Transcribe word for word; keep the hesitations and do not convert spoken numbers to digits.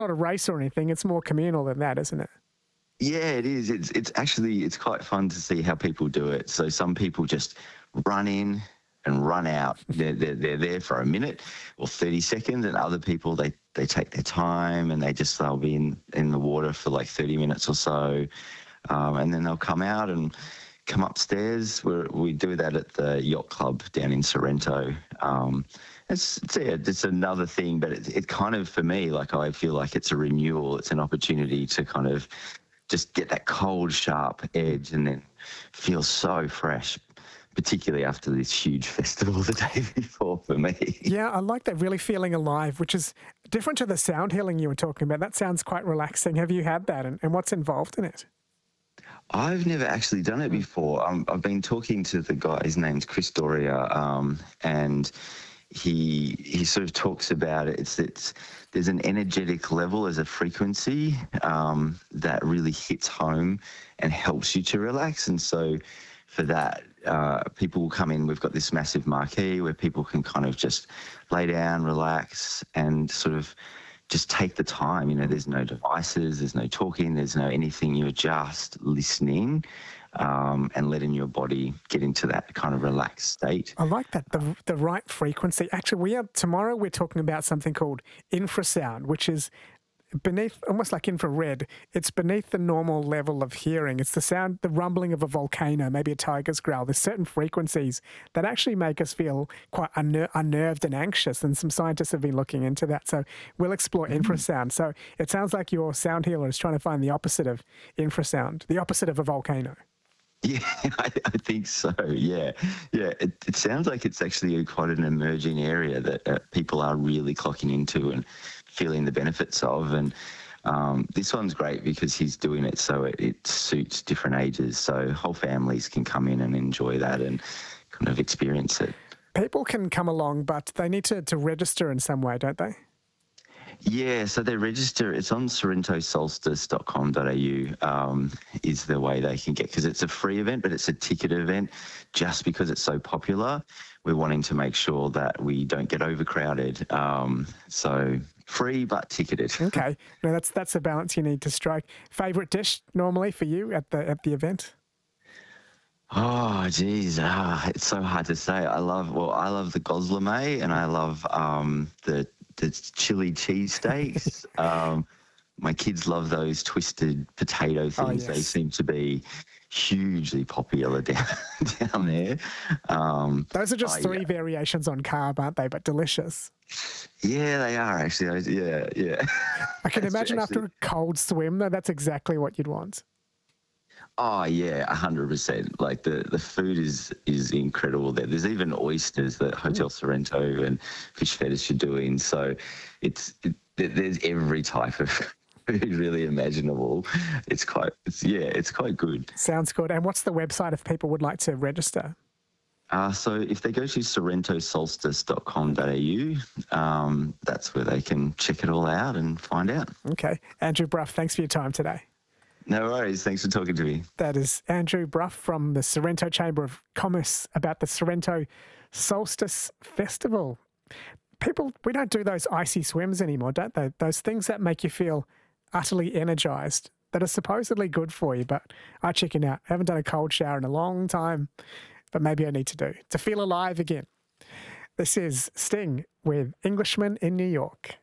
Not a race or anything. It's more communal than that, isn't it? Yeah, it is. It's it's actually it's quite fun to see how people do it. So some people just run in and run out. They're, they're, they're there for a minute or thirty seconds, and other people, they, they take their time and they just, they'll be in, in the water for like thirty minutes or so, um, and then they'll come out and come upstairs. We're, we do that at the yacht club down in Sorrento. Um, it's, it's, yeah, it's another thing, but it, it kind of, for me, like I feel like it's a renewal. It's an opportunity to kind of just get that cold, sharp edge and then feel so fresh, particularly after this huge festival the day before for me. Yeah, I like that, really feeling alive, which is different to the sound healing you were talking about. That sounds quite relaxing. Have you had that, and, and what's involved in it? I've never actually done it before. Um, I've been talking to the guy, his name's Chris Doria, um, and he he sort of talks about it. It's it's there's an energetic level, as a frequency um, that really hits home and helps you to relax. And so for that, uh, people will come in. We've got this massive marquee where people can kind of just lay down, relax, and sort of just take the time. You know, there's no devices, there's no talking, there's no anything. You're just listening um, and letting your body get into that kind of relaxed state. I like that, the the right frequency. Actually, we are tomorrow we're talking about something called infrasound, which is beneath, almost like infrared. It's beneath the normal level of hearing. It's the sound, the rumbling of a volcano, maybe a tiger's growl. There's certain frequencies that actually make us feel quite unner- unnerved and anxious, and some scientists have been looking into that. So we'll explore mm-hmm. infrasound. So it sounds like your sound healer is trying to find the opposite of infrasound, the opposite of a volcano. Yeah, I, I think so. Yeah, yeah. It, it sounds like it's actually quite an emerging area that uh, people are really clocking into and feeling the benefits of. And um, this one's great because he's doing it so it, it suits different ages. So whole families can come in and enjoy that and kind of experience it. People can come along, but they need to, to register in some way, don't they? Yeah, so they register. It's on sorrento solstice dot com dot a u um, is the way they can get, because it's a free event, but it's a ticket event. Just because it's so popular, we're wanting to make sure that we don't get overcrowded. Um, so free but ticketed. Okay, no, that's that's a balance you need to strike. Favourite dish normally for you at the at the event? Oh, geez, ah, it's so hard to say. I love well, I love the gozleme, and I love um, the the chili cheesesteaks. um, my kids love those twisted potato things. Oh, yes. They seem to be hugely popular down down there. Um, those are just I, three yeah. variations on carb, aren't they? But delicious. Yeah, they are actually. Yeah, yeah. I can imagine actually, after a cold swim, though, that's exactly what you'd want. Oh yeah, a hundred percent. Like the, the food is is incredible there. There's even oysters that Hotel Sorrento and Fish Fetish are doing. So it's it, there's every type of food really imaginable. It's quite it's yeah, it's quite good. Sounds good. And what's the website if people would like to register? Uh, so if they go to sorrento solstice dot com dot a u, um, that's where they can check it all out and find out. Okay, Andrew Brough, thanks for your time today. No worries. Thanks for talking to me. That is Andrew Brough from the Sorrento Chamber of Commerce about the Sorrento Solstice Festival. People, we don't do those icy swims anymore, don't they? Those things that make you feel utterly energised, that are supposedly good for you, but I chicken out. I haven't done a cold shower in a long time, but maybe I need to do to feel alive again. This is Sting with Englishman in New York.